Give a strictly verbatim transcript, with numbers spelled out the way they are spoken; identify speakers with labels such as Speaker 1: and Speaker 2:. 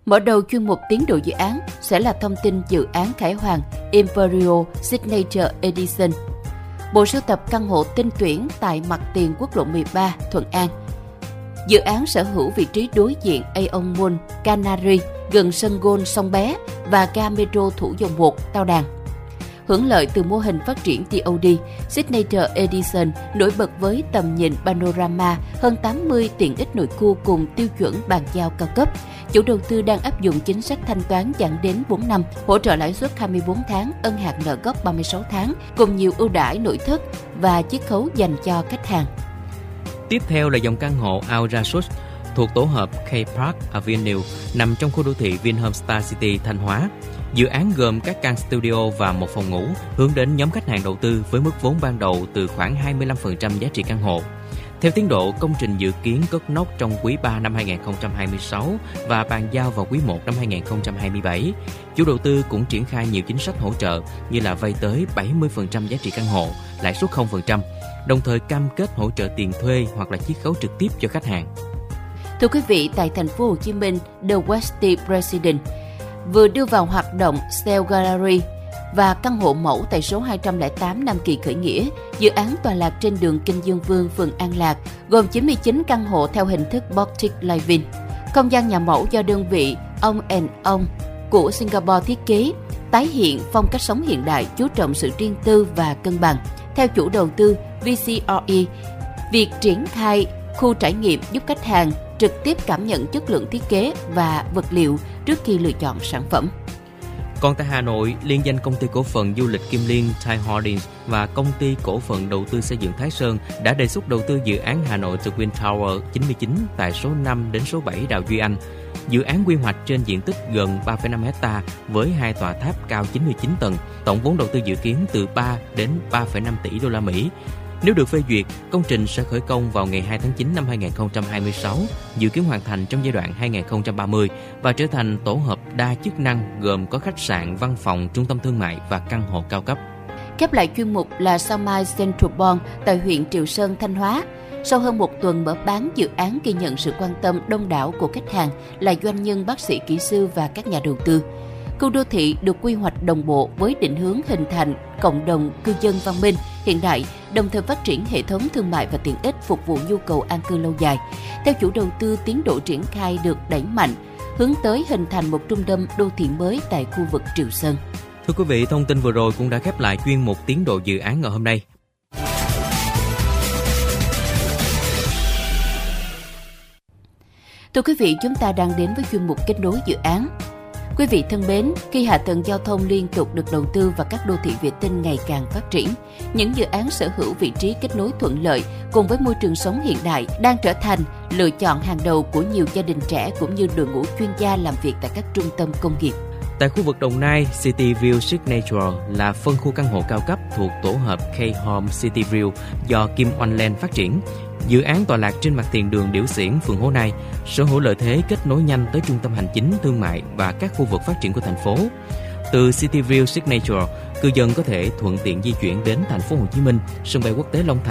Speaker 1: Mở đầu chuyên mục tiến độ dự án sẽ là thông tin dự án Khải Hoàn Imperial Signature Edition. Bộ sưu tập căn hộ tinh tuyển tại mặt tiền quốc lộ mười ba, Thuận An. Dự án sở hữu vị trí đối diện Aeon Mall Canary, gần sân golf Sông Bé và ga metro Thủ Dầu Một, Tao Đàn. Hưởng lợi từ mô hình phát triển tê ô đê, Signature Edition nổi bật với tầm nhìn panorama, hơn tám mươi tiện ích nội khu cùng tiêu chuẩn bàn giao cao cấp. Chủ đầu tư đang áp dụng chính sách thanh toán giảm đến bốn năm, hỗ trợ lãi suất hai mươi bốn tháng, ân hạn nợ gốc ba mươi sáu tháng, cùng nhiều ưu đãi nội thất và chiết khấu dành cho khách hàng.
Speaker 2: Tiếp theo là dòng căn hộ Aurasus thuộc tổ hợp K-Park Avenue nằm trong khu đô thị Vinhome Star City Thanh Hóa. Dự án gồm các căn studio và một phòng ngủ, hướng đến nhóm khách hàng đầu tư với mức vốn ban đầu từ khoảng hai mươi lăm phần trăm giá trị căn hộ. Theo tiến độ, công trình dự kiến cất nóc trong quý ba năm hai không hai sáu và bàn giao vào quý một năm hai không hai bảy. Chủ đầu tư cũng triển khai nhiều chính sách hỗ trợ như là vay tới bảy mươi phần trăm giá trị căn hộ, lãi suất không phần trăm, đồng thời cam kết hỗ trợ tiền thuê hoặc là chiết khấu trực tiếp cho khách hàng.
Speaker 1: Thưa quý vị, tại thành phố Hồ Chí Minh, The Westin President vừa đưa vào hoạt động Style Gallery và căn hộ mẫu tại số hai trăm lẻ tám Nam Kỳ Khởi Nghĩa, dự án tọa lạc trên đường Kinh Dương Vương, phường An Lạc, gồm chín mươi chín căn hộ theo hình thức Boutique Living. Không gian nhà mẫu do đơn vị Ong and Ong của Singapore thiết kế, tái hiện phong cách sống hiện đại, chú trọng sự riêng tư và cân bằng. Theo chủ đầu tư vê xê rờ e, việc triển khai khu trải nghiệm giúp khách hàng trực tiếp cảm nhận chất lượng thiết kế và vật liệu trước khi lựa chọn sản phẩm.
Speaker 2: Còn tại Hà Nội, liên danh công ty cổ phần du lịch Kim Liên Thai Holdings và công ty cổ phần đầu tư xây dựng Thái Sơn đã đề xuất đầu tư dự án Hà Nội The Twin Tower chín mươi chín tại số năm đến số bảy Đào Duy Anh. Dự án quy hoạch trên diện tích gần ba phẩy năm héc-ta với hai tòa tháp cao chín mươi chín tầng, tổng vốn đầu tư dự kiến từ ba đến ba phẩy năm tỷ đô la Mỹ. Nếu được phê duyệt, công trình sẽ khởi công vào ngày hai tháng chín năm hai không hai sáu, dự kiến hoàn thành trong giai đoạn hai không ba mươi và trở thành tổ hợp đa chức năng gồm có khách sạn, văn phòng, trung tâm thương mại và căn hộ cao cấp.
Speaker 1: Khép lại chuyên mục là Sao Mai Central Bond tại huyện Triệu Sơn, Thanh Hóa. Sau hơn một tuần mở bán, dự án ghi nhận sự quan tâm đông đảo của khách hàng là doanh nhân, bác sĩ, kỹ sư và các nhà đầu tư. Khu đô thị được quy hoạch đồng bộ với định hướng hình thành cộng đồng cư dân văn minh, hiện đại, đồng thời phát triển hệ thống thương mại và tiện ích phục vụ nhu cầu an cư lâu dài. Theo chủ đầu tư, tiến độ triển khai được đẩy mạnh, hướng tới hình thành một trung tâm đô thị mới tại khu vực Triệu Sơn.
Speaker 2: Thưa quý vị, thông tin vừa rồi cũng đã khép lại chuyên mục tiến độ dự án ngày hôm nay.
Speaker 1: Thưa quý vị, chúng ta đang đến với chuyên mục kết nối dự án. Quý vị thân mến, khi hạ tầng giao thông liên tục được đầu tư và các đô thị vệ tinh ngày càng phát triển, những dự án sở hữu vị trí kết nối thuận lợi cùng với môi trường sống hiện đại đang trở thành lựa chọn hàng đầu của nhiều gia đình trẻ cũng như đội ngũ chuyên gia làm việc tại các trung tâm công nghiệp.
Speaker 2: Tại khu vực Đồng Nai, City View Signature là phân khu căn hộ cao cấp thuộc tổ hợp K-Home City View do Kim Oanh Land phát triển. Dự án tọa lạc trên mặt tiền đường Điểu Xiển, phường Hố Nai, sở hữu lợi thế kết nối nhanh tới trung tâm hành chính, thương mại và các khu vực phát triển của thành phố. Từ City View Signature, cư dân có thể thuận tiện di chuyển đến thành phố Hồ Chí Minh, sân bay quốc tế Long Thành